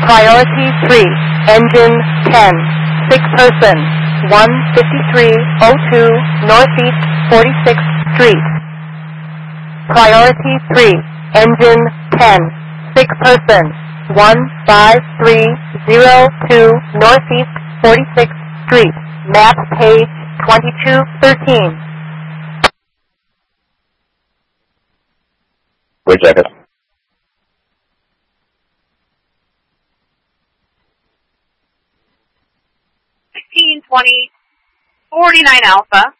Priority 3, engine 10, 6 person, 15302 Northeast 46th Street. Priority 3, engine 10, 6 person, 15302 Northeast 46th Street. Map page 2213. Wait, check it. 1620 49 Alpha.